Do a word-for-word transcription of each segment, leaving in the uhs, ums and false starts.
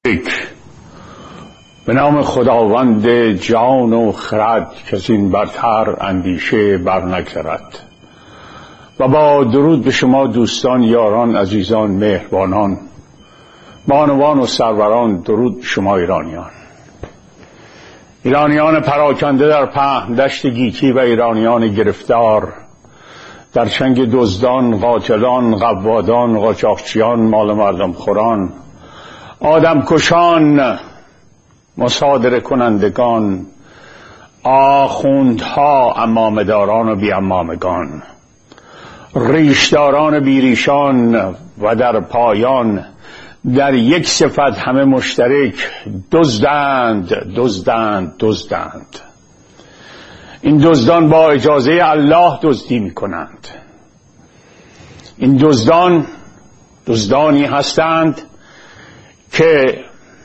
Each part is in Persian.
به نام خداوند جان و خرد که از این برتر اندیشه بر نگذرد. و با درود به شما دوستان، یاران، عزیزان، مهربانان، بانوان و سروران، درود به شما ایرانیان. ایرانیان پراکنده در پهن دشت گیتی و ایرانیان گرفتار در چنگ دزدان، قاتلان، قوادان، قاچاقچیان، مال مردم خوران، آدم کشان، مصادره کنندگان، آخوندها، عمامه‌داران و بی عمامگان، ریشداران بیریشان و در پایان در یک صفت همه مشترک دزدند دزدند دزدند. این دزدان با اجازه الله دزدی می کنند. این دزدان دزدانی هستند که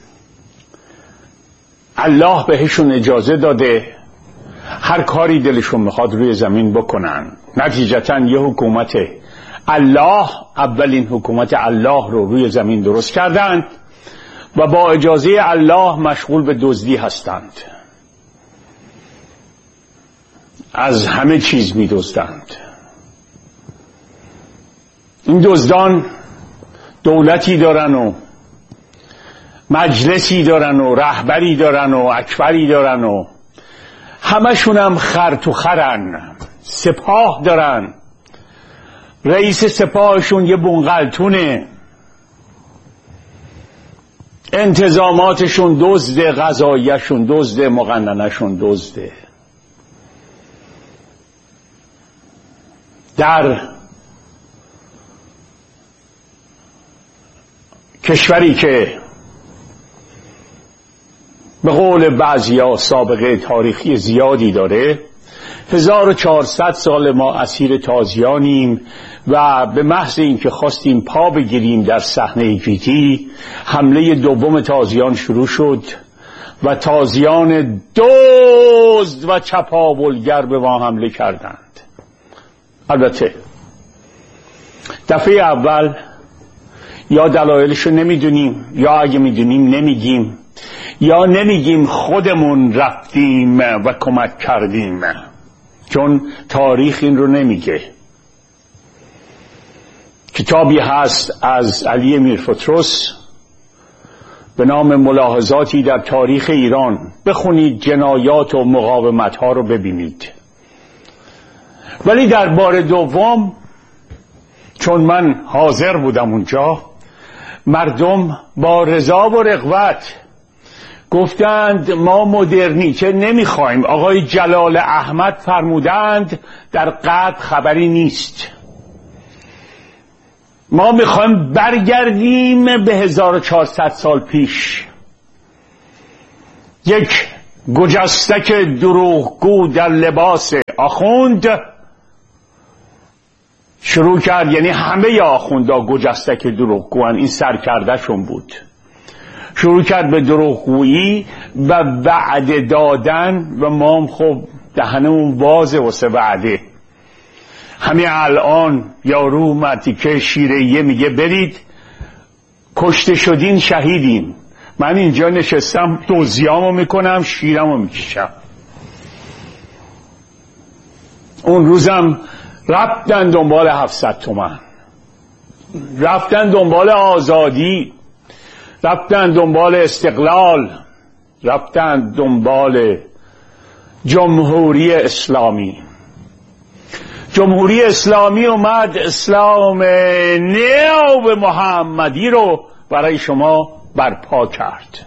الله بهشون اجازه داده هر کاری دلشون میخواد روی زمین بکنن. نتیجتاً یه حکومت الله، اولین حکومت الله رو روی زمین درست کردند و با اجازه الله مشغول به دزدی هستند. از همه چیز می‌دزدند. این دزدان دولتی دارن و مجلسی دارن و رهبری دارن و اکبری دارن و همشون هم خر تو خرن. سپاه دارن، رئیس سپاهشون یه بونغلتونه، انتظاماتشون دزده، قضاییشون دزده، مقننهشون دزده. در کشوری که به قول بعضیا سابقه تاریخی زیادی داره، هزار و چهارصد سال ما اسیر تازیانیم و به محض اینکه خواستیم پا بگیریم در صحنه گیتی، حمله دوم تازیان شروع شد و تازیان دزد و چپاولگر به ما حمله کردند. البته دفعه اول یا دلایلشو نمیدونیم، یا اگه میدونیم نمیگیم، یا نمیگیم خودمون رفتیم و کمک کردیم، چون تاریخ این رو نمیگه. کتابی هست از علی میرفتروس به نام ملاحظاتی در تاریخ ایران، بخونید، جنایات و مقاومت ها رو ببینید. ولی در بار دوم، چون من حاضر بودم اونجا، مردم با رضا و رغبت گفتند ما مدرنیته نمیخوایم. آقای جلال احمد فرمودند در غرب خبری نیست، ما میخوایم برگردیم به هزار و چهارصد سال پیش. یک گجستک دروغگو در لباس آخوند شروع کرد، یعنی همه آخوندا گجستک دروغگوان، این سرکردهشون بود، شروع کرد به دروغگویی و وعده دادن و ما هم خب دهنمون بازه واسه وعده. همین الان یارو مرتیکه شیریه میگه برید، کشته شدین، شهیدین، من اینجا نشستم دوزیامو میکنم، شیرمو میکشم. اون روزم رفتن دنبال هفتصد تومن، رفتن دنبال آزادی، رفتن دنبال استقلال، رفتن دنبال جمهوری اسلامی. جمهوری اسلامی اومد اسلام نو محمدی رو برای شما برپا کرد.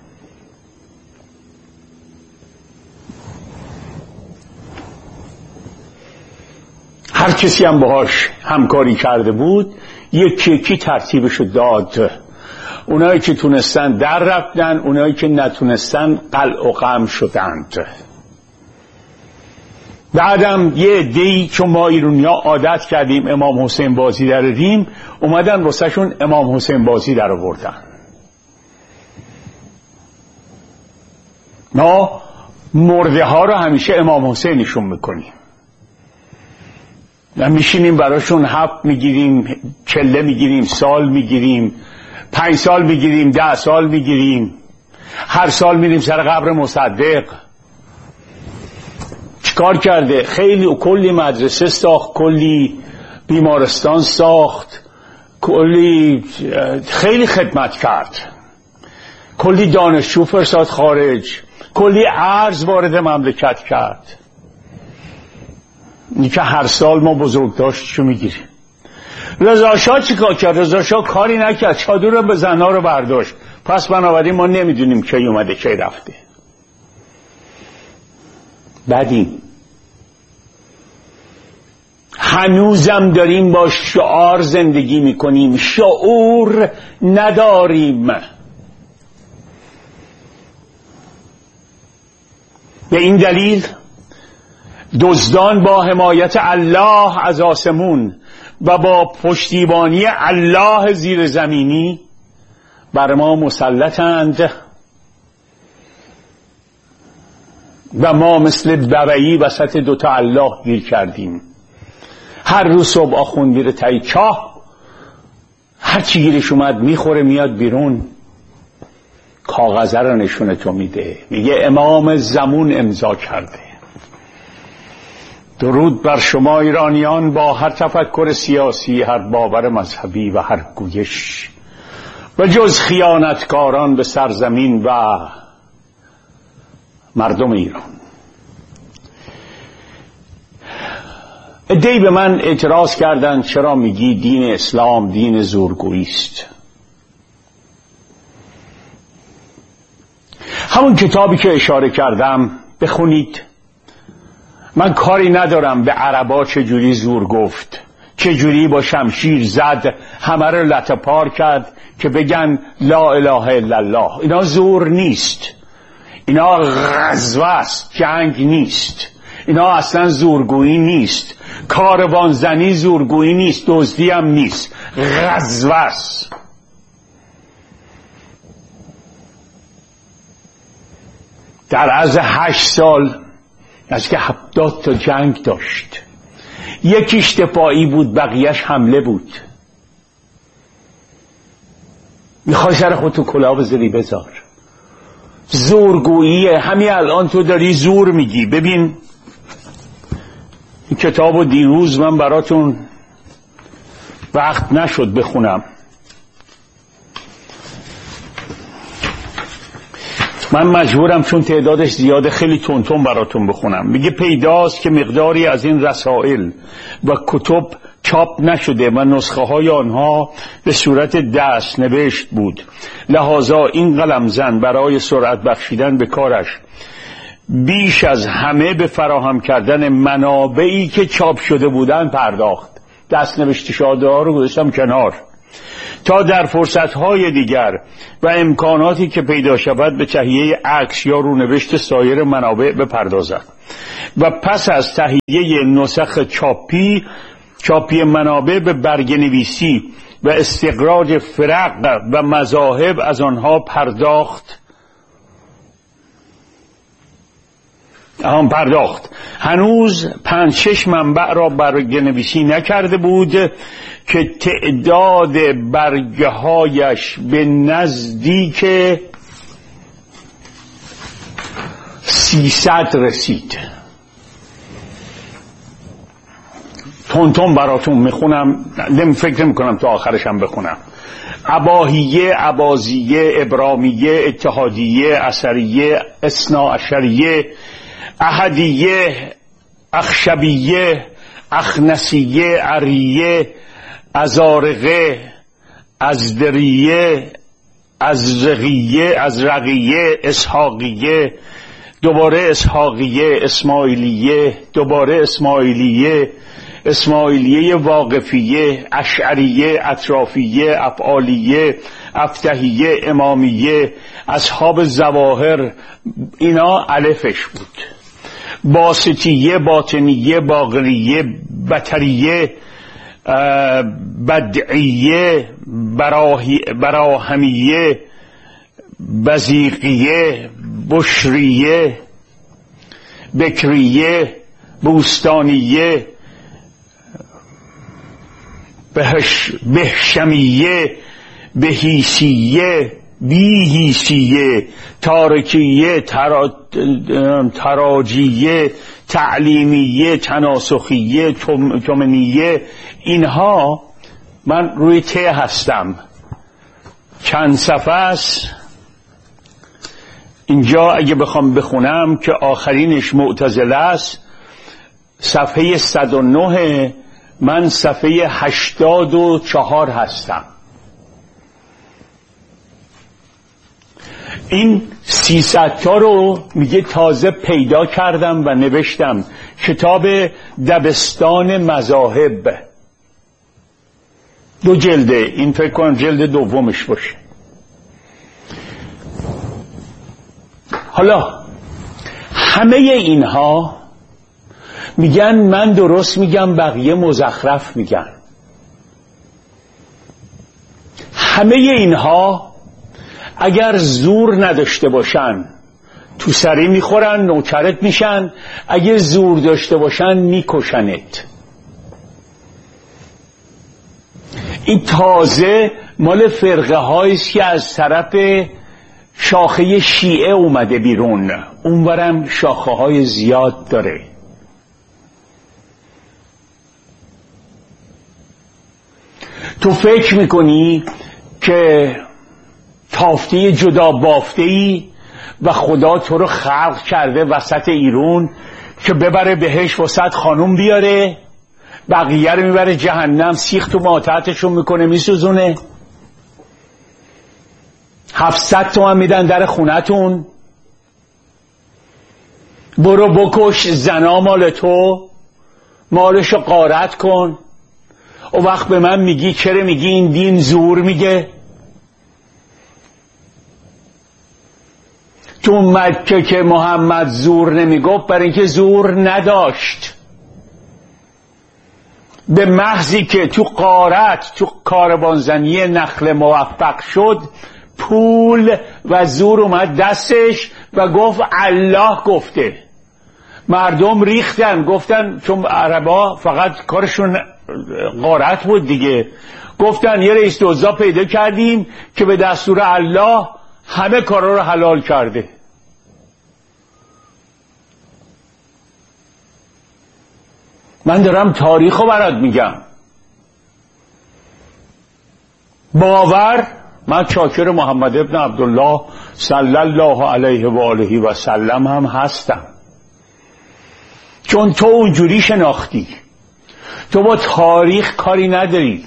هر کسی هم باهاش همکاری کرده بود یکی یکی ترتیبشو داد. اونایی که تونستن در رفتن، اونایی که نتونستن قلع و قم شدند. بعدم یه عده‌ای، چون ما ایرانی‌ها عادت کردیم امام حسین بازی در ریم، اومدن واسه شون امام حسین بازی در آوردن. ما مرده ها رو همیشه امام حسینشون میکنیم، میشینیم براشون هفت میگیریم، چله میگیریم، سال میگیریم، پنج سال میگیریم، ده سال میگیریم، هر سال میریم سر قبر مصدق. چیکار کرده؟ خیلی کلی مدرسه ساخت، کلی بیمارستان ساخت، کلی خیلی خدمت کرد، کلی دانشجو فرستاد خارج، کلی ارز وارد مملکت کرد. این که هر سال ما بزرگداشتشو میگیریم. رضا شاه چیکار کرد؟ رضا شاه کاری نکرد، چادر رو به زنا رو برداشت. پس بنابراین ما نمیدونیم کی اومده کی رفته. بعدی هنوزم داریم با شعار زندگی میکنیم، شعور نداریم. به این دلیل دزدان با حمایت الله از آسمون و با پشتیبانی الله زیر زمینی بر ما مسلطند و ما مثل ببعی وسط دوتا الله گیر کردیم. هر روز صبح آخوند میره تایی چاه، هر چی گیرش اومد میخوره میاد بیرون، کاغذه رو نشونه تو میده، میگه امام زمون امضا کرده. درود بر شما ایرانیان با هر تفکر سیاسی، هر باور مذهبی و هر گویش، و جز خیانتکاران به سرزمین و مردم ایران. عده‌ای به من اعتراض کردند چرا میگی دین اسلام دین زورگویی است؟ همون کتابی که اشاره کردم بخونید. من کاری ندارم به عربا چجوری زور گفت، چجوری با شمشیر زد، همه رو لطه پار کرد که بگن لا اله الا الله. اینا زور نیست، اینا غزوه است، جنگ نیست. اینا اصلا زورگویی نیست، کاروانزنی زورگویی نیست، دزدی هم نیست، غزوه است. در عرض هشت سال از که هفتاد تا جنگ داشت، یکیش دفاعی بود بقیهش حمله بود. میخوای سر خودتو کلاه بذاری بذار. زورگوییه. همین الان تو داری زور میگی. ببین این کتابو دیروز من براتون وقت نشد بخونم، من مجبورم چون تعدادش زیاده خیلی تونتون براتون بخونم. میگه پیداست که مقداری از این رسائل و کتب چاپ نشده و نسخه های آنها به صورت دست نوشت بود، لذا این قلمزن برای سرعت بخشیدن به کارش بیش از همه به فراهم کردن منابعی که چاپ شده بودن پرداخت. دست نوشته شده ها رو گذاشتم کنار تا در فرصتهای دیگر و امکاناتی که پیدا شود به تهیه عکس یا رونوشت سایر منابع بپردازد و پس از تهیه نسخ چاپی چاپی منابع به برگنویسی و استخراج فرق و مذاهب از آنها پرداخت هم پرداخت. هنوز پنج شش منبع را برگنویسی نکرده بود که تعداد برگه هایش به نزدیک سیصد رسید. تونتون براتون میخونم، نمی فکر میکنم تا آخرشم بخونم. اباهیه، ابازیه، ابرامیه، اتحادیه، اثریه، اثناعشریه، احدیه، اخشبیه، اخنسیه، عریه، ازارقه، ازدریه، ازرقیه، ازرقیه، اسحاقیه، دوباره اسحاقیه، اسماعیلیه، دوباره اسماعیلیه، اسماعیلیه واقفیه، اشعریه، اطرافیه، افعالیه، افتحیه، امامیه، اصحاب زواهر، اینا الفش بود. باسطیه، باطنیه، باقریه، بطریه، بدعیه، براهمیه، بزیقیه، بشریه، بکریه، بوستانیه، بهش بهشمیه، به حیثیه، بی حیثیه، تارکیه، ترا... تراجیه، تعلیمیه، تناسخیه، توم... تومنیه، اینها من روی ته هستم. چند صفحه است اینجا اگه بخوام بخونم که آخرینش معتزله است، صفحه صد و نه، من صفحه هشتاد و چهار هستم. این سیصد تا رو میگه تازه پیدا کردم و نوشتم. کتاب دبستان مذاهب، دو جلده، این فکر کنم جلد دومش باشه. حالا همه اینها میگن من درست میگم، بقیه مزخرف میگن. همه اینها اگر زور نداشته باشن تو سری میخورن، نوکرت میشن. اگر زور داشته باشن میکشنت. این تازه مال فرقه هاییست که از طرف شاخه شیعه اومده بیرون، اونورم شاخه های زیاد داره. تو فکر میکنی که تافته جدا بافته‌ای و خدا تو رو خلق کرده وسط ایرون که ببره بهش وسط خانوم بیاره، بقیه رو میبره جهنم، سیخ تو ماتحتشون میکنه میسوزونه، هفتصد تومن میدن در خونتون، برو بکش زنا مال تو، مالشو غارت کن. و وقت به من میگی چرا میگی این دین زور میگه؟ تو مکه که محمد زور نمیگفت برای اینکه زور نداشت. به محضی که تو غارت، تو کاروانزنی نخل موفق شد، پول و زور اومد دستش و گفت الله گفته. مردم ریختن، گفتن، چون عربا فقط کارشون غارت بود دیگه، گفتن یه رئیس دزدا پیدا کردیم که به دستور الله همه کارا رو حلال کرده. من دارم تاریخ رو برات میگم. باور، من چاکر محمد ابن عبدالله صلی الله علیه و آله و سلم هم هستم، چون تو اونجوری شناختی. تو با تاریخ کاری نداری.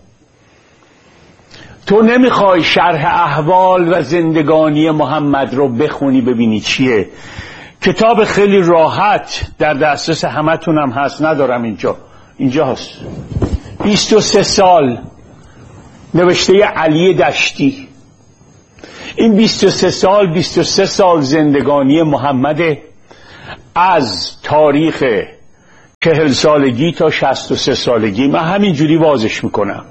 تو نمیخوای شرح احوال و زندگانی محمد رو بخونی ببینی چیه. کتاب خیلی راحت در دسترس همتون هم هست، ندارم اینجا، اینجا هست. بیست و سه سال نوشته علی دشتی. این بیست و سه سال بیست و سه سال زندگانی محمد، از تاریخ چهل سالگی تا شصت و سه سالگی. من همینجوری واضح میکنم.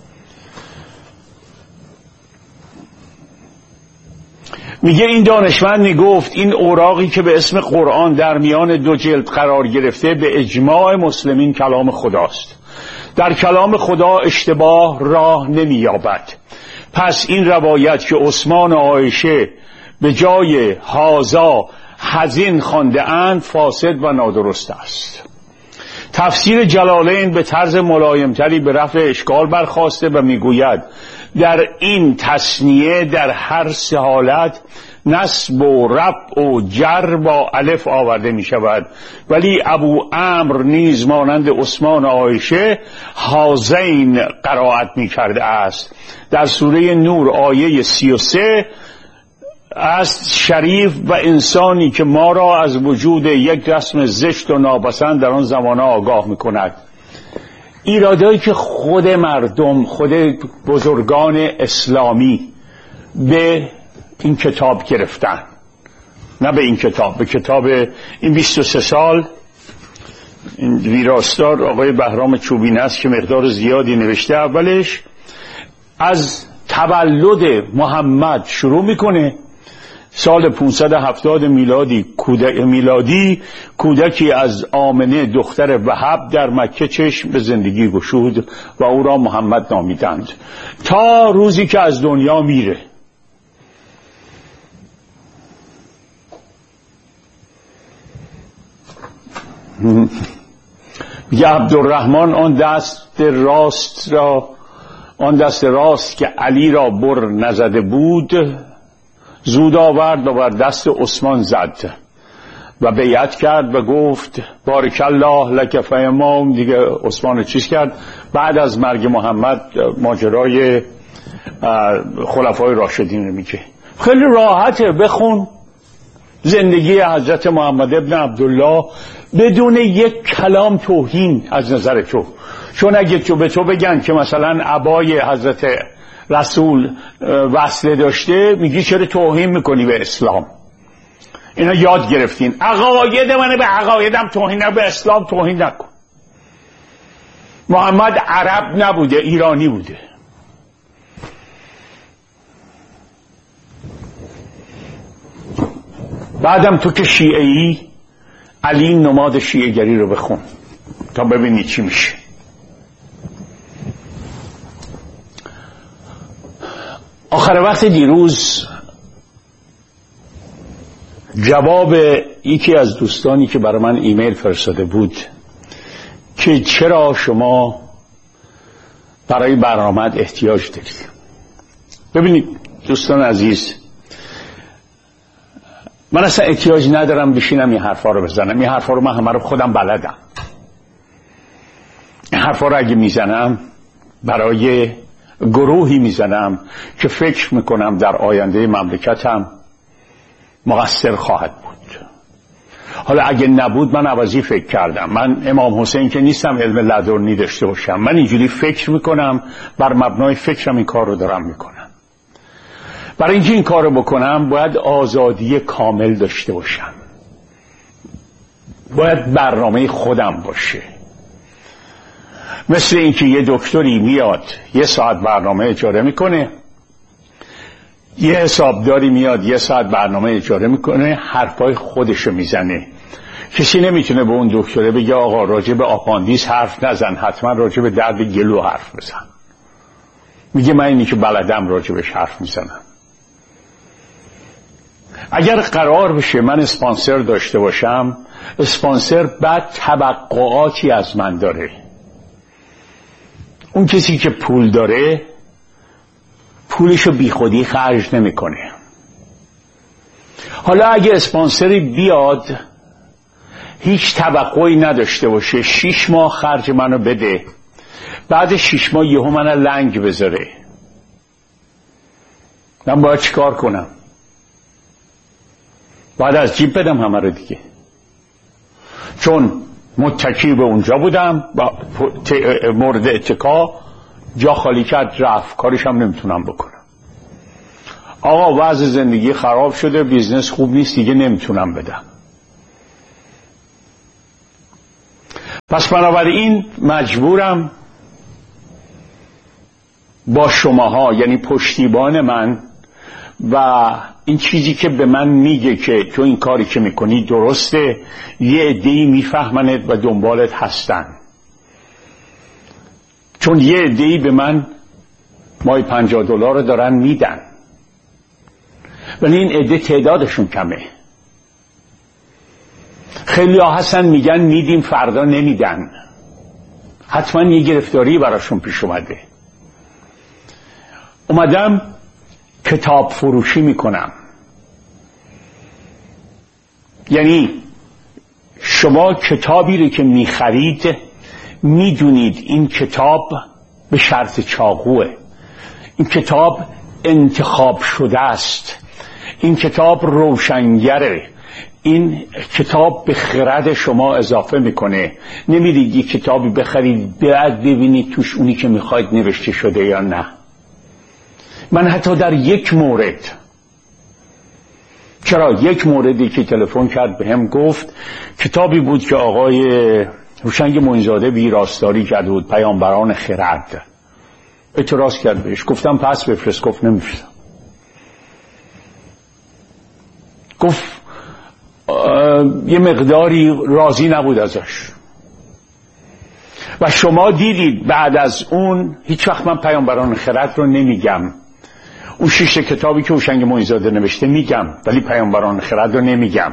میگه این دانشمند میگفت این اوراقی که به اسم قرآن در میان دو جلد قرار گرفته به اجماع مسلمین کلام خداست. در کلام خدا اشتباه راه نمییابد. پس این روایت که عثمان و عایشه به جای هازا حزین خوانده اند فاسد و نادرست است. تفسیر جلالین به طرز ملایمتری به رفع اشکال برخاسته و میگوید در این تصنیه در هر سه حالت نصب و رفع و جر با الف آورده می شود، ولی ابو عمرو نیز مانند عثمان و عایشه هازین قرائت می کرده است. در سوره نور آیه سی و سه است شریف و انسانی که ما را از وجود یک رسم زشت و ناپسند در آن زمانه آگاه می کند. ایرادایی که خود مردم، خود بزرگان اسلامی به این کتاب گرفتن، نه به این کتاب، به کتاب این بیست و سه سال این ویراستار آقای بهرام چوبین است که مقدار زیادی نوشته. اولش از تولد محمد شروع میکنه، سال پانصد و هفتاد میلادی کودک میلادی کودکی از آمنه دختر وهب در مکه چشم به زندگی گشود و او را محمد نامیدند تا روزی که از دنیا میره. میگه عبدالرحمن آن دست راست را آن دست راست که علی را بر نزده بود زود آورد و بر دست عثمان زد و بیعت کرد و گفت بارک الله لک فامام. دیگه عثمان چیز کرد. بعد از مرگ محمد ماجرای خلفای راشدین میگه. خیلی راحته، بخون زندگی حضرت محمد ابن عبدالله بدون یک کلام توهین از نظر تو. چون اگه تو به تو بگن که مثلا عبای حضرت رسول وصله داشته، میگی چرا توهین میکنی به اسلام؟ اینا یاد گرفتین. عقاید منه به عقایدم توهین نکن، به اسلام توهین نکن. محمد عرب نبوده، ایرانی بوده. بعدم تو که شیعه ای، علی نماد شیعه گری رو بخون تا ببینی چی میشه. آخر وقت دیروز جواب یکی از دوستانی که برای من ایمیل فرستاده بود که چرا شما برای برنامه احتیاج دارید. ببینید دوستان عزیز، من اصلا احتیاج ندارم بشینم این حرفا رو بزنم. این حرفا رو من همه رو خودم بلدم. این حرفا رو اگه میزنم برای گروهی میزنم که فکر میکنم در آینده مملکتم مقصر خواهد بود. حالا اگه نبود من عوضی فکر کردم. من امام حسین که نیستم علم لدنی داشته باشم. من اینجوری فکر میکنم، بر مبنای فکرم این کار رو دارم میکنم. برای اینکه این کار رو بکنم باید آزادی کامل داشته باشم. باید برنامه خودم باشه. مثل اینکه یه دکتری میاد یه ساعت برنامه اجاره میکنه، یه حسابداری میاد یه ساعت برنامه اجاره میکنه، حرفای خودشو میزنه. کسی نمیتونه به اون دکتره بگه آقا راجع به آپاندیس حرف نزن، حتما راجع به درد گلو حرف بزن. میگه من اینی که بلدم راجع بهش حرف میزنم. اگر قرار بشه من اسپانسر داشته باشم، اسپانسر بعد توقعاتی از من داره. اون کسی که پول داره پولشو بی خودی خرج نمیکنه. حالا اگه اسپانسری بیاد هیچ توقعی نداشته باشه، شیش ماه خرج منو بده، بعد شیش ماه یهو منو لنگ بذاره، من باید چیکار کنم؟ باید از جیب بدم همه رو دیگه. چون متکی به اونجا بودم با مورد اتکا جا خالی کرد رفت، کارش هم نمیتونم بکنم. آقا وضع زندگی خراب شده، بیزنس خوب نیست دیگه، نمیتونم بدم. پس بنابراین مجبورم با شماها، یعنی پشتیبان من و این چیزی که به من میگه که تو این کاری که میکنی درسته، یه عده‌ای میفهمند و دنبالت هستن. چون یه عده‌ای به من مای پنجاه دلار رو دارن میدن، ولی این عده تعدادشون کمه. خیلی ها هستن میگن میدیم فردا نمیدن. حتما یه گرفتاری براشون پیش اومده. اومدم کتاب فروشی میکنم. یعنی شما کتابی رو که میخرید میدونید این کتاب به شرط چاقوه، این کتاب انتخاب شده است، این کتاب روشنگره، این کتاب به خرد شما اضافه میکنه. نمیدید یک کتابی بخرید بعد ببینید توش اونی که میخواید نوشته شده یا نه. من حتی در یک مورد، چرا یک موردی که تلفن کرد به هم گفت کتابی بود که آقای هوشنگ معین‌زاده ویراستاری کرده بود، پیامبران خرد. اعتراض کرد بهش، گفتم پس بفرست، گفت نمیفرستم. گفت یه مقداری راضی نبود ازش. و شما دیدید بعد از اون، هیچ وقت من پیامبران خرد رو نمیگم، اون شش کتابی که هوشنگ معین‌زاده نوشته میگم، ولی پیامبران خرد رو نمیگم.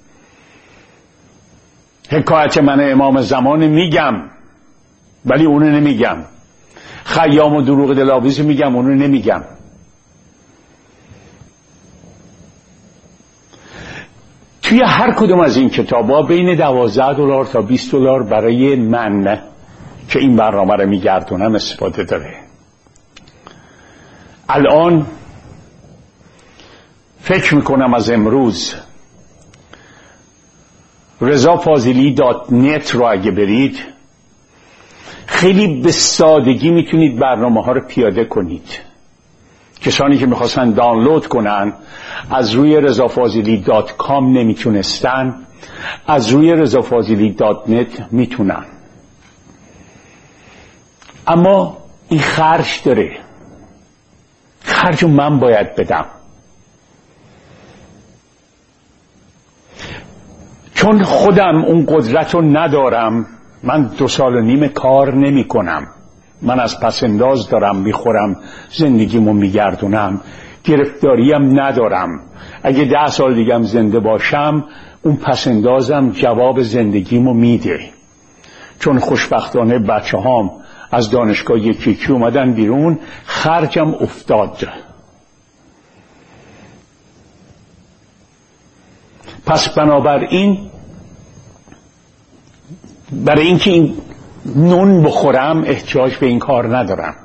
حکایت من امام زمان میگم، ولی اونو نمیگم. خیام و دروغ دلاویز میگم، اونو نمیگم. توی هر کدوم از این کتابا بین دوازده دلار تا بیست دلار برای من که این برنامه رو میگردونم استفاده داره. الان فکر میکنم از امروز رضا فاضلی دات نت رو اگه برید، خیلی به سادگی میتونید برنامه ها رو پیاده کنید. کسانی که میخواستن دانلود کنن از روی رضا فاضلی دات کام نمیتونستن، از روی رضا فاضلی دات نت میتونن. اما این خرج داره، خرج رو من باید بدم، چون خودم اون قدرت رو ندارم. من دو سال و نیم کار نمی کنم، من از پسنداز دارم میخورم، زندگیمو میگردونم، گرفتاریم ندارم. اگه ده سال دیگم زنده باشم اون پسندازم جواب زندگیمو میده، چون خوشبختانه بچه هام از دانشگاه یکی یکی اومدن بیرون، خرجم افتاد. پس بنابراین برای اینکه این نون بخورم احتیاج به این کار ندارم،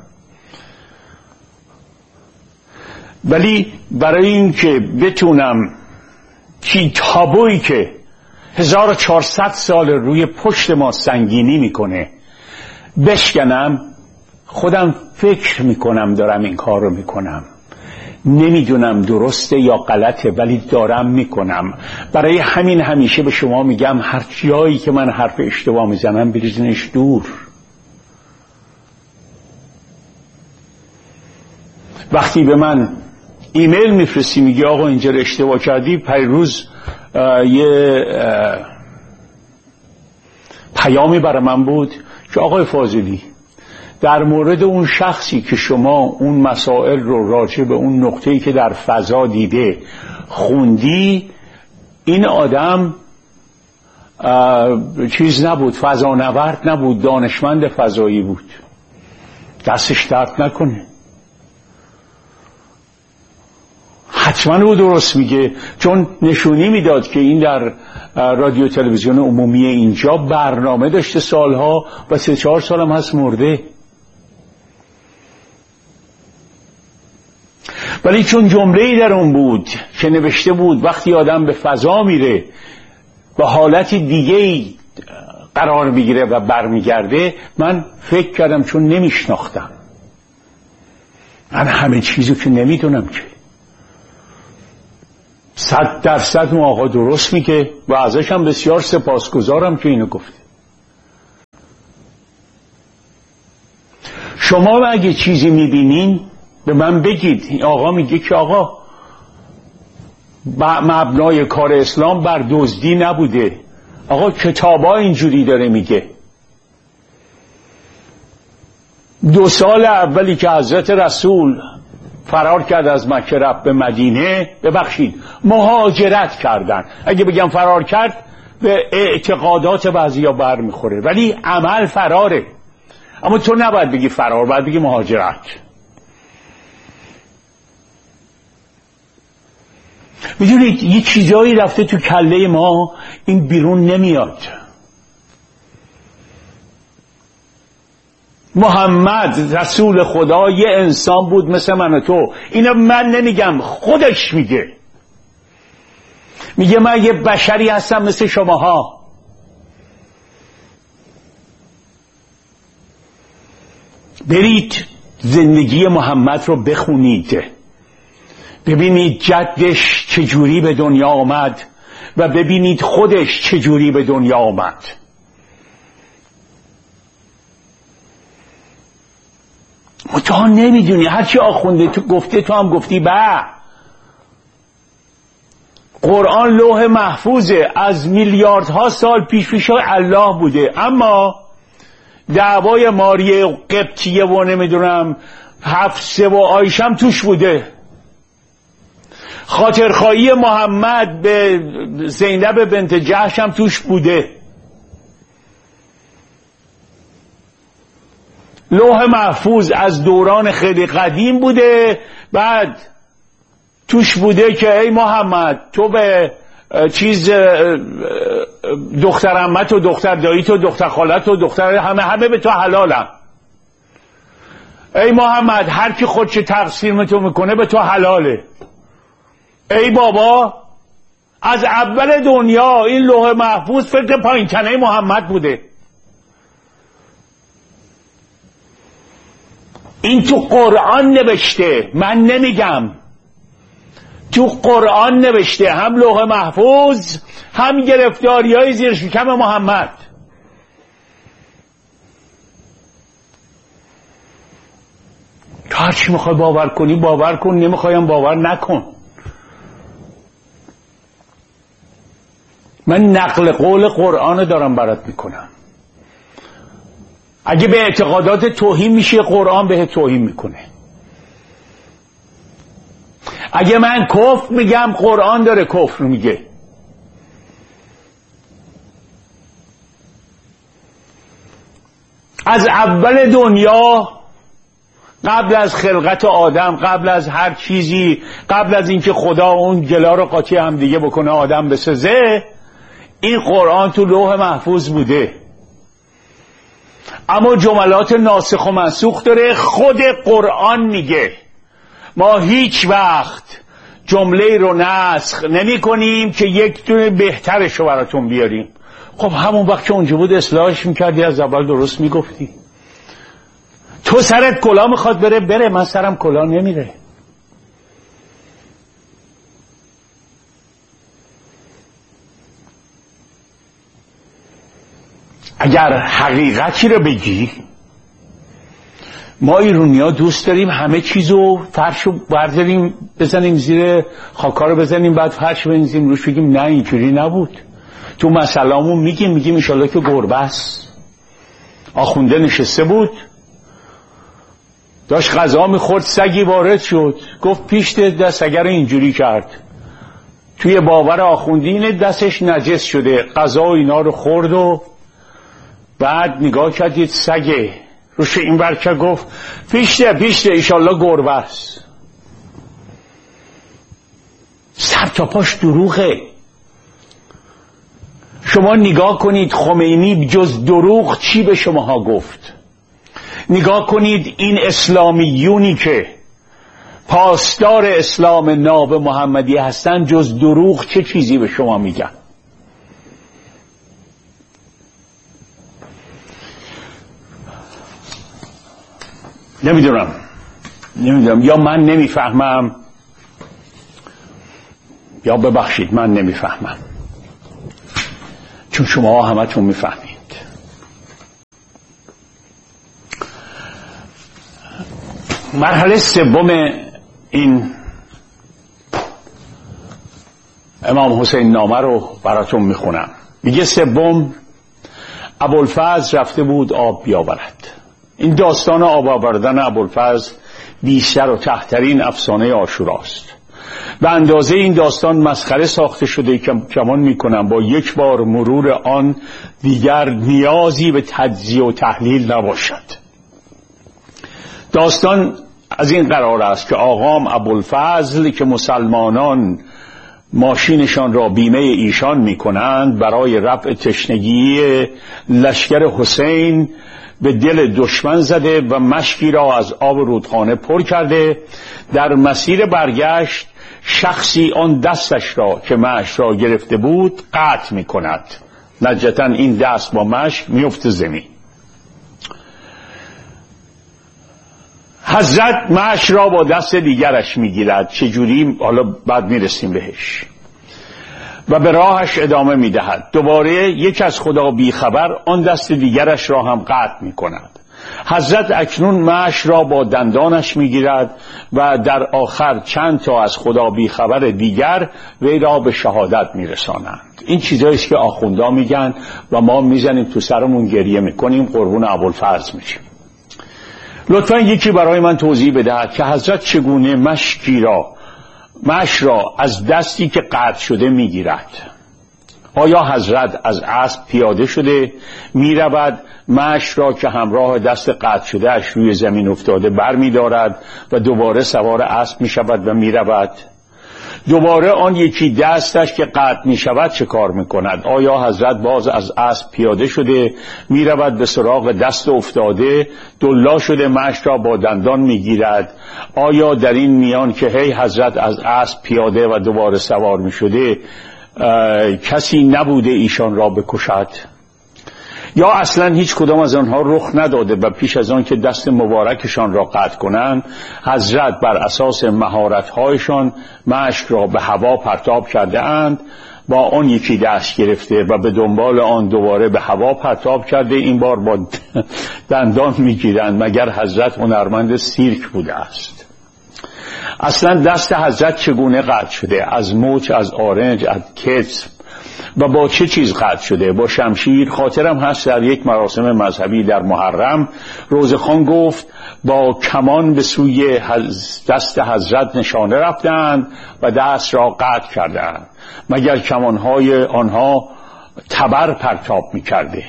ولی برای اینکه بتونم چی تابویی که هزار و چهارصد سال روی پشت ما سنگینی میکنه بشکنم، خودم فکر میکنم دارم این کار رو میکنم. نمیدونم درسته یا غلطه، ولی دارم میکنم. برای همین همیشه به شما میگم هر جایی که من حرف اشتباه میزنم بریزنش دور. وقتی به من ایمیل میفرستی میگی آقا اینجا اشتباه کردی، پیروز یه پیامی برای من بود که آقای فاضلی در مورد اون شخصی که شما اون مسائل رو راجع به اون نقطه‌ای که در فضا دیده خوندی، این آدم چیز نبود، فضانورد نبود، دانشمند فضایی بود، دستش درد نکنه. حتما او درست میگه، چون نشونی میداد که این در رادیو تلویزیون عمومی اینجا برنامه داشته سالها و سه چهار سالم هست مرده. ولی چون جمله‌ای در اون بود که نوشته بود وقتی آدم به فضا میره و حالت دیگه‌ای قرار میگیره و برمیگرده، من فکر کردم چون نمیشناختم، من همه چیزو که نمیدونم که صد درصد اون آقا درست میگه و ازش هم بسیار سپاسگزارم که اینو گفته. شما اگه چیزی میبینین به من بگید. آقا میگه که آقا مبنای کار اسلام بر دزدی نبوده. آقا کتابا اینجوری داره میگه. دو سال اولی که حضرت رسول فرار کرد از مکه رفت به مدینه، ببخشید مهاجرت کردن، اگه بگم فرار کرد به اعتقادات بعضیا بر میخوره، ولی عمل فراره. اما تو نباید بگی فرار، باید بگی مهاجرت. میدونید یه چیزایی رفته تو کله ما، این بیرون نمیاد. محمد رسول خدا یه انسان بود مثل من و تو. اینو من نمیگم، خودش میگه. میگه من یه بشری هستم مثل شماها. برید زندگی محمد رو بخونید، ببینید جدش چجوری به دنیا آمد و ببینید خودش چجوری به دنیا آمد. تو نمیدونی، هرچی آخونده تو گفته تو هم گفتی به. قرآن لوح محفوظه، از میلیاردها سال پیش پیش الله بوده، اما دعوای ماریه و قبطیه و نمیدونم حفصه و عایشم توش بوده، خاطرخواهی محمد به زینب بنت جحش هم توش بوده. لوح محفوظ از دوران خیلی قدیم بوده، بعد توش بوده که ای محمد تو به چیز دختر عمت و دختر داییت و دختر خالت و دختر همه همه به تو حلالم. ای محمد هر کی خودش تقصیر تو میکنه به تو حلاله. ای بابا از اول دنیا این لوح محفوظ فکر پایین تنه محمد بوده. این تو قرآن نوشته، من نمیگم، تو قرآن نوشته، هم لوح محفوظ هم گرفتاری های زیر شکم محمد. تو هر چی میخوای باور کنی باور کن، نمیخوایم باور نکن. من نقل قول قرآن دارم برات میکنم. اگه به اعتقادات توهین میشه قرآن به توهین میکنه. اگه من کفر میگم قرآن داره کفر میگه. از اول دنیا، قبل از خلقت آدم، قبل از هر چیزی، قبل از اینکه خدا اون گلا رو قاطی هم دیگه بکنه آدم بسازه، این قرآن تو لوح محفوظ بوده. اما جملات ناسخ و منسوخ داره. خود قرآن میگه ما هیچ وقت جمله رو نسخ نمی کنیم که یک دونه بهترش رو براتون بیاریم. خب همون وقت که اونجا بود اصلاحش میکردی، از اول درست میگفتی. تو سرت کلا میخواد بره بره، من سرم کلا نمیره. اگر حقیقتی رو بگی، ما ایرونیا دوست داریم همه چیزو فرشو برداریم بزنیم زیر خاکا رو بزنیم بعد فرش بنزیم روش بگیم نه اینجوری نبود. تو مسئله‌مون میگیم میگیم انشالله که گربه است. آخونده نشسته بود داشت غذا میخورد، سگی وارد شد گفت پیشت دست اگر اینجوری کرد. توی باور آخوندین دستش نجس شده، غذا و اینا رو خورد و بعد نگاه کردید سگه روش این برکه گفت پیشته پیشته ایشالله گربه است. سر تا پاش دروغه. شما نگاه کنید خمینی جز دروغ چی به شماها گفت. نگاه کنید این اسلامیونی که پاسدار اسلام ناب محمدی هستن جز دروغ چه چیزی به شما میگن. نمیدونم نمیدونم یا من نمیفهمم یا ببخشید من نمیفهمم، چون شما همتون میفهمید. مرحله سوم این امام حسین نامه رو براتون میخونم. میگه سوم ابوالفضل رفته بود آب بیاورد. این داستان آب آوردن ابوالفضل بیشتر و تحترین افسانه عاشوراست. به اندازه این داستان مسخره ساخته شده که کمان میکنم با یک بار مرور آن دیگر نیازی به تجزیه و تحلیل نباشد. داستان از این قرار است که آقام ابوالفضل که مسلمانان ماشینشان را بیمه ایشان میکنند، برای رفع تشنگی لشکر حسین به دل دشمن زده و مشکی را از آب رودخانه پر کرده. در مسیر برگشت شخصی آن دستش را که مشک را گرفته بود قطع می کند. نجتا این دست با مشک میفته زمین. حضرت مشک را با دست دیگرش میگیرد. چجوری؟ حالا بعد میرسیم بهش. و به راهش ادامه میدهد. دوباره یک از خدا بیخبر آن دست دیگرش را هم قطع میکند. حضرت اکنون معش را با دندانش میگیرد و در آخر چند تا از خدا بی خبر دیگر وی را به شهادت میرسانند. این چیزایی است که آخوندا میگن و ما میزنیم تو سرمون گریه میکنیم، قربون ابوالفضل میشیم. لطفا یکی برای من توضیح بدهد که حضرت چگونه مشکی را مش را از دستی که قطع شده میگیرد؟ آیا حضرت از اسب پیاده شده می رود، مش را که همراه دست قطع شده اش روی زمین افتاده بر می دارد و دوباره سوار اسب می شود و می رود؟ دوباره آن یکی دستش که قطع می شود چه کار می کند؟ آیا حضرت باز از اسب پیاده شده می رود به سراغ دست افتاده، دلا شده مش را با دندان می گیرد؟ آیا در این میان که هی حضرت از اسب پیاده و دوباره سوار می شده کسی نبوده ایشان را بکشد؟ یا اصلا هیچ کدام از آنها رخ نداده و پیش از آن که دست مبارکشان را قطع کنند حضرت بر اساس مهارت‌هایشان مشک را به هوا پرتاب کرده اند، با آن یکی دست گرفته و به دنبال آن دوباره به هوا پرتاب کرده، این بار با دندان میگیرند. مگر حضرت هنرمند سیرک بوده است؟ اصلا دست حضرت چگونه قطع شده؟ از مچ، از آرنج، از کتف و با چه چیز قطع شده؟ با شمشیر؟ خاطرم هست در یک مراسم مذهبی در محرم روزخوان گفت با کمان به سوی دست حضرت نشانه رفتند و دست را قطع کردند. مگر کمانهای آنها تبر پرتاب می کرده؟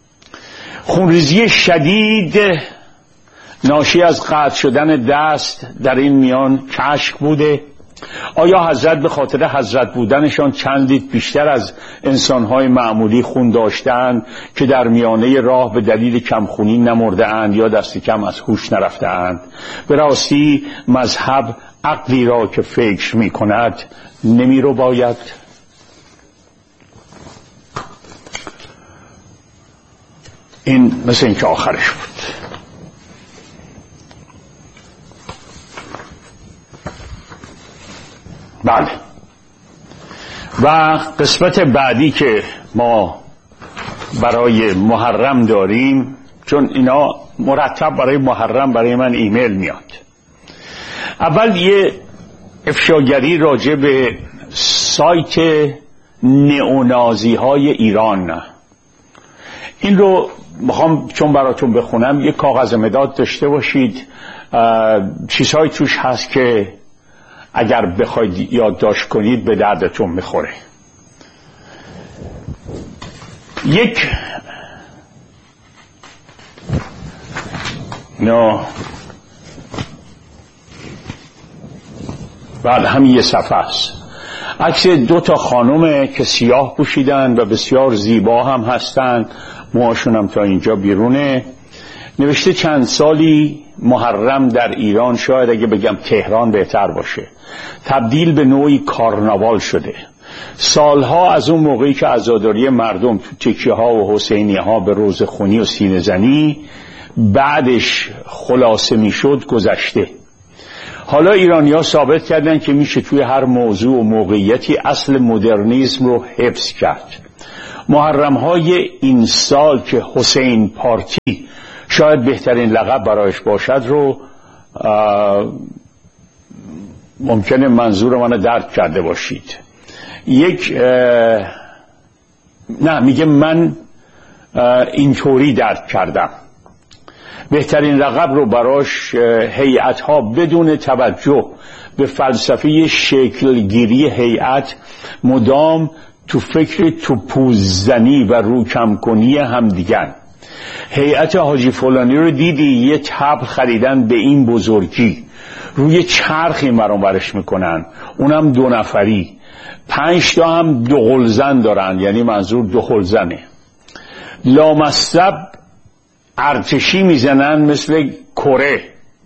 خونریزی شدید ناشی از قطع شدن دست در این میان کشک بوده؟ آیا حضرت به خاطر حضرت بودنشان چند لیتر بیشتر از انسانهای معمولی خون داشتند که در میانه راه به دلیل کمخونی نمرده اند یا دست کم از هوش نرفته اند؟ به راستی مذهب عقلی را که فکر می کند نمی رو باید. این مثل این که آخرش بود. بله، و قسمت بعدی که ما برای محرم داریم، چون اینا مرتب برای محرم برای من ایمیل میاد. اول یه افشاگری راجع به سایت نئونازی های ایران، این رو میخوام چون براتون بخونم. یه کاغذ مداد داشته باشید، چیزهای توش هست که اگر بخواید یادداشت کنید به دردتون میخوره. یک نه بعد همین یه صفحه است. عکس دو تا خانومه که سیاه پوشیدن و بسیار زیبا هم هستن، موهاشون هم تا اینجا بیرونه. نوشته چند سالی محرم در ایران، شاید اگه بگم تهران بهتر باشه، تبدیل به نوعی کارناوال شده. سالها از اون موقعی که عزاداری مردم تو تکیه ها و حسینیه ها به روزخونی و سینه زنی بعدش خلاصه می شد گذشته. حالا ایرانی‌ها ثابت کردن که میشه توی هر موضوع و موقعیتی اصل مدرنیسم رو حفظ کرد. محرم های این سال که حسین پارتی شاید بهترین لقب برایش باشد رو ممکنه منظور منو درک کرده باشید. یک نه میگه من اینطوری درک کردم. بهترین لقب رو براش هیئت‌ها بدون توجه به فلسفه شکلگیری هیئت مدام تو فکر توپوززنی و روکم کنی هم دیگن. هیئت حاجی فلانی رو دیدی یه تبل خریدن به این بزرگی، روی چرخی مرون برش میکنن، اونم دو نفری، پنج تا هم دو قلزن دارن، یعنی منظور دو قلزنه. لامصب ارتشی میزنن مثل کره.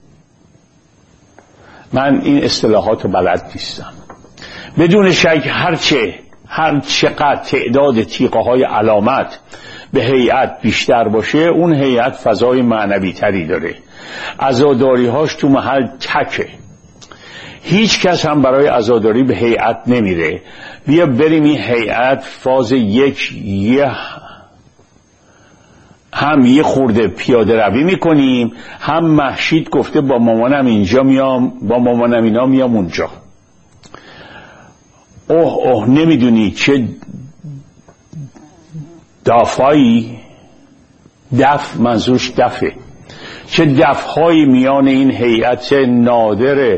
من این اصطلاحات رو بلد نیستم. بدون شک هرچه هر چقدر تعداد تیغه های علامت به هیئت بیشتر باشه، اون هیئت فضای معنوی تری داره. عزاداری هاش تو محل تکه. هیچ کس هم برای عزاداری به هیئت نمیره. بیا بریم این هیئت فاز یک یه هم یه خورده پیاده روی میکنیم، هم مهشید گفته با مامانم اینجا میام، با مامانم اینا میام اونجا. اوه اوه نمیدونی چه دافایی، دف منظورش دفه، چه دفهایی میان این هیئت نادر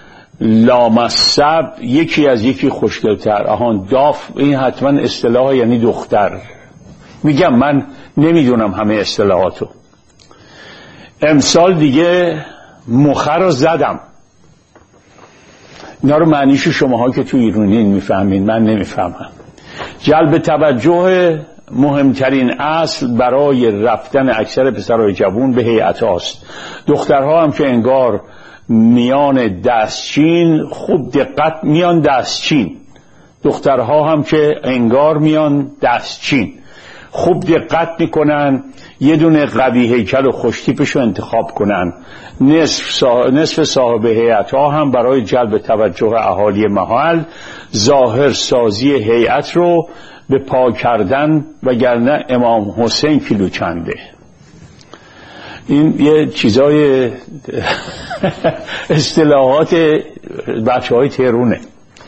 لامصب یکی از یکی خوشگلتر. آهان داف این حتما اصطلاح یعنی دختر. میگم من نمیدونم همه اصطلاحاتو. امسال دیگه مخه رو زدم. اینا رو معنیشو شماها که تو ایرونین میفهمین، من نمیفهمم. جلب توجه مهمترین اصل برای رفتن اکثر پسرهای جوان به هیئت هاست. دخترها هم که انگار میان دستچین، خوب دقت میان دستچین. دخترها هم که انگار میان دستچین، خوب دقت میکنن یه دونه قوی هیکل و خوشتیپش رو انتخاب کنن. نصف, صاحب، نصف صاحب هیئت ها هم برای جلب توجه اهالی محل ظاهر سازی هیئت رو به پا کردن، وگرنه امام حسین کیلو چنده. این یه چیزای اصطلاحات بچه های تهرونه.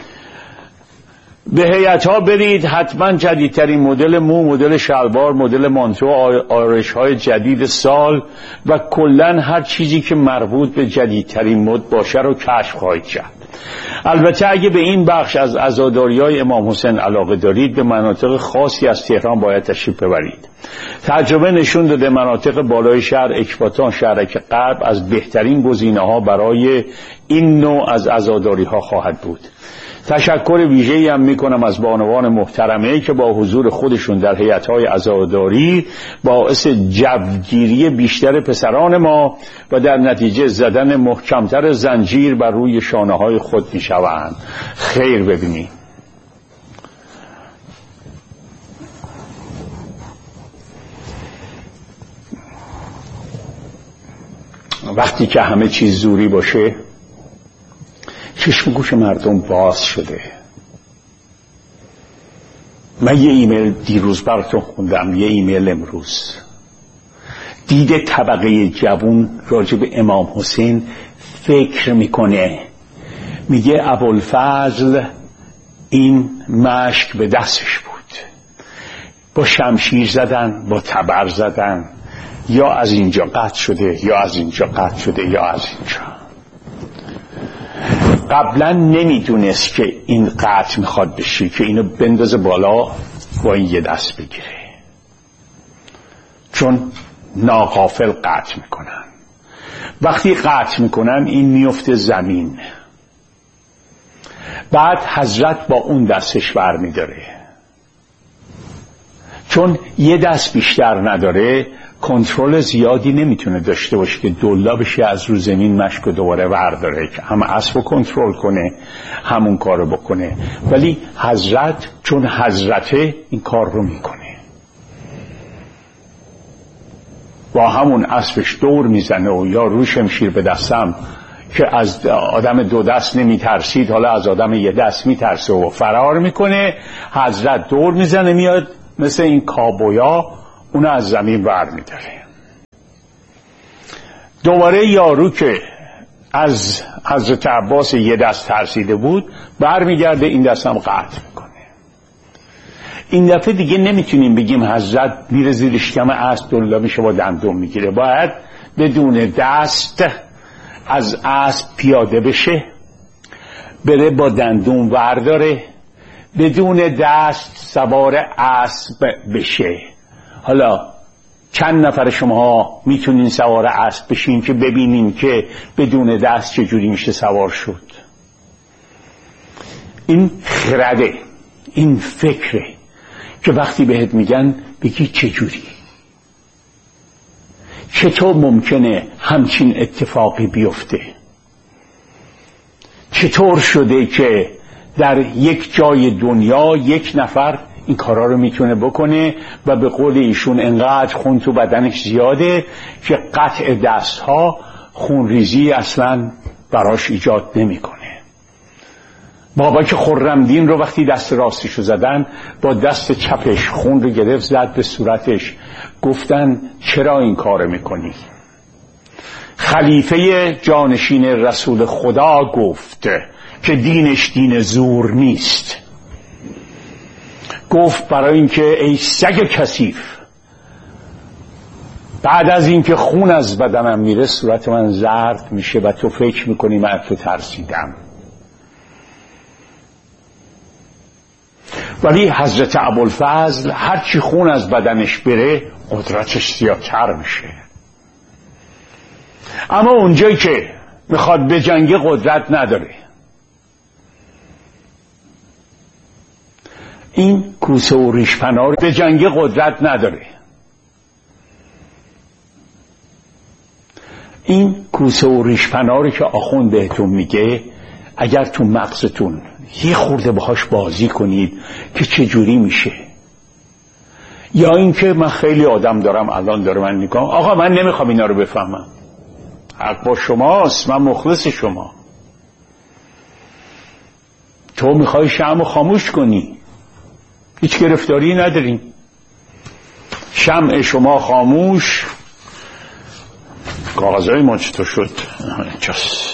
به هیئت ها برید، حتما جدیدترین مدل مو، مدل شلوار، مدل مانتو، آرش های جدید سال و کلن هر چیزی که مربوط به جدیدترین مد باشه رو کشف خواهید کرد. البته اگه به این بخش از عزاداری‌های امام حسین علاقه دارید، به مناطق خاصی از تهران باید تشریف ببرید. تجربه نشون داده مناطق بالای شهر، اکباتان، شهرک غرب از بهترین گزینه‌ها برای این نوع از عزاداری‌ها خواهد بود. تشکر ویژه‌ای هم میکنم از بانوان محترمه که با حضور خودشون در هیئت‌های عزاداری باعث جوگیری بیشتر پسران ما و در نتیجه زدن محکمتر زنجیر بر روی شانه‌های خود میشوند. خیر ببینید. وقتی که همه چیز زوری باشه، چشم گوش مردم باز شده. من یه ایمیل دیروز براتون خوندم، یه ایمیل امروز. دید طبقه جوان راجع به امام حسین فکر میکنه، میگه ابوالفضل این مشک به دستش بود، با شمشیر زدن، با تبر زدن، یا از اینجا قطع شده، یا از اینجا قطع شده، یا از اینجا. قبلا نمیدونست که این قطع میخواد بشه، که اینو بندازه بالا با این یه دست بگیره، چون ناغافل قطع میکنن. وقتی قطع میکنن این میفته زمین، بعد حضرت با اون دستش بر میداره، چون یه دست بیشتر نداره کنترل زیادی نمیتونه داشته باشه که دلا بشه از رو زمین مشک و دوباره ورداره، که هم اسب رو کنترل کنه همون کار رو بکنه. ولی حضرت چون حضرته این کار رو میکنه، با همون اسبش دور میزنه و یا رو شمشیر به دستم که از آدم دو دست نمیترسید حالا از آدم یه دست میترسه و فرار میکنه. حضرت دور میزنه میاد مثل این کابویا اون از زمین بر میداره. دوباره یارو که از حضرت عباس یه دست ترسیده بود بر میگرده این دست هم قطع میکنه. این دفعه دیگه نمیتونیم بگیم حضرت میره زیر شکم اسب دلا میشه با دندون میگیره، باید بدون دست از اسب پیاده بشه، بره با دندون ورداره، بدون دست سوار اسب بشه. حالا چند نفر شما میتونین سوار اسب بشین که ببینین که بدون دست چجوری میشه سوار شد؟ این خرده، این فکره که وقتی بهت میگن بگی چجوری، چطور ممکنه همچین اتفاقی بیفته؟ چطور شده که در یک جای دنیا یک نفر این کارا رو میتونه بکنه و به قول ایشون انقدر خون تو بدنش زیاده که قطع دستها خونریزی اصلا براش ایجاد نمیکنه؟ بابک خرمدین رو وقتی دست راستشو زدن با دست چپش خون رو گرفت زد به صورتش. گفتن چرا این کار میکنی؟ خلیفه جانشین رسول خدا گفت که دینش دین زور نیست. گفت برای اینکه ای سگ کثیف، بعد از اینکه خون از بدنم میره صورت من زرد میشه و تو فکر میکنی من تو ترسیدم. ولی حضرت ابوالفضل هرچی خون از بدنش بره قدرتش زیادتر میشه. اما اونجایی که میخواد به جنگ قدرت نداره. این کوسه و ریشپناه به جنگ قدرت نداره. این کوسه و ریشپناه که آخوند بهتون میگه اگر تو مغزتون یه خورده باهاش بازی کنید که چجوری میشه. یا اینکه من خیلی آدم دارم الان داره من نگاه آقا من نمیخوام اینا رو بفهمم، حق با شماست، من مخلص شما. تو میخوای شمع خاموش کنی، هیچ گرفتاری نداریم. شمع شما خاموش. کاغذهای ما چطور شد؟ اینجاست.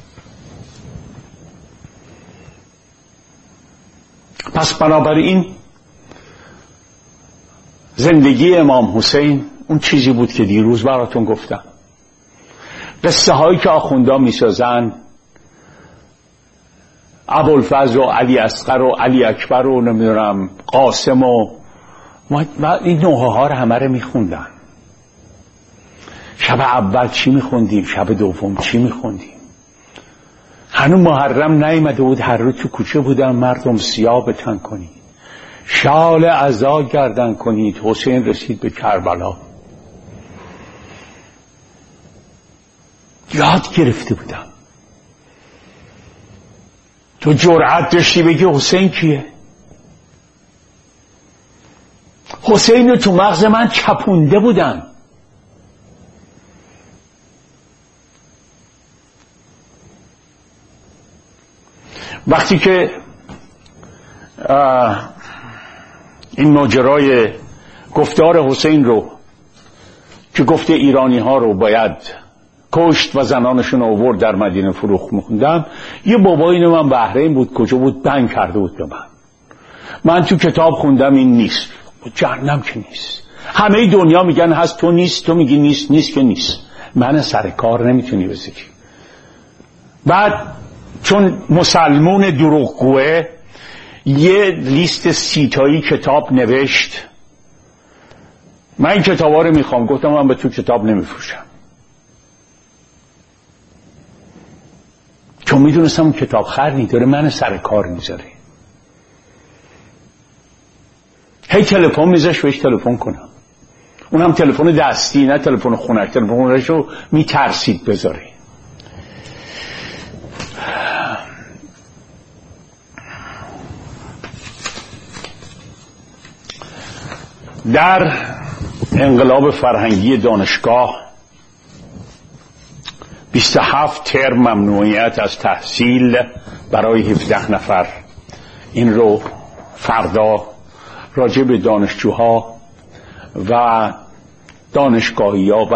پس بنابراین زندگی امام حسین اون چیزی بود که دیروز براتون گفتم. قصه هایی که آخوندا میسازن، ابوالفضل و علی اصغر و علی اکبر و نمیدونم قاسم و این نوحه ها رو همه رو میخوندن. شب اول چی میخوندیم، شب دوم چی میخوندیم. هنوز محرم نیامده بود، هر روز تو کوچه بودن مردم سیاه بتن کنید، شال عزا گردن کنید. حسین رسید به کربلا، یاد گرفته بودم. تو جرأت داشتی بگی حسین کیه؟ حسین رو تو مغز من چپونده بودن. وقتی که این ماجرای گفتار حسین رو که گفته ایرانی ها رو باید کشت و زنانشون رو آورد در مدینه فروخت میخوندم، یه بابایی اینو من بحرین بود کجا بود بنگ کرده بود به من. من تو کتاب خوندم این نیست. جهنم که نیست. همه دنیا میگن هست، تو نیست، تو میگی نیست، نیست که نیست. من سر کار نمیتونی بذاری. بعد چون مسلمون دروغگوه یه لیست سیتایی کتاب نوشت. من این کتاب ها رو میخوام. گفتم من به تو کتاب نمیفروشم، چون میدونستم کتاب خرنی داره من سر کار میذاره. هی تلفن میذاش بهش تلفن کنم، اونم تلفن دستی نه تلفن خونک، تلفن خونکش رو میترسید بذاره. در انقلاب فرهنگی دانشگاه بیست و هفت ترم ممنوعیت از تحصیل برای هفده نفر. این رو فردا راجع به دانشجوها و دانشگاهی ها